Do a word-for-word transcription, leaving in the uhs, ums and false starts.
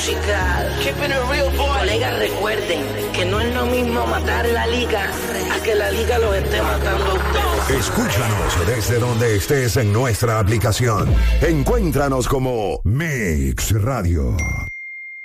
Colegas, recuerden que no es lo mismo matar la liga a que la liga los esté matando a ustedes. Escúchanos desde donde estés en nuestra aplicación. Encuéntranos como Mix Radio.